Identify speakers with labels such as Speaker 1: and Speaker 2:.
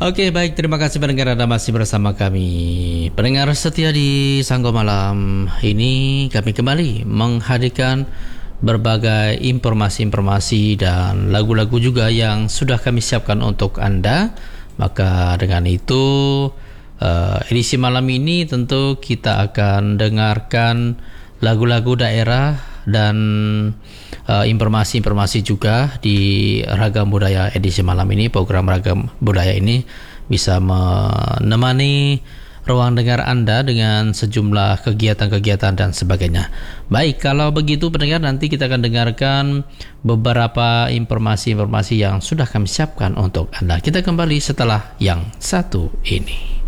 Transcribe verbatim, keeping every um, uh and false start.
Speaker 1: Oke, baik, terima kasih pendengar, Anda masih bersama kami. Pendengar setia di Sanggo Malam, ini kami kembali menghadirkan berbagai informasi-informasi dan lagu-lagu juga yang sudah kami siapkan untuk Anda. Maka dengan itu, uh, edisi malam ini tentu kita akan dengarkan lagu-lagu daerah dan uh, informasi-informasi juga di Ragam Budaya edisi malam ini. Program Ragam Budaya ini bisa menemani ruang dengar Anda dengan sejumlah kegiatan-kegiatan dan sebagainya. Baik, kalau begitu pendengar, nanti kita akan dengarkan beberapa informasi-informasi yang sudah kami siapkan untuk Anda. Kita kembali setelah yang satu ini.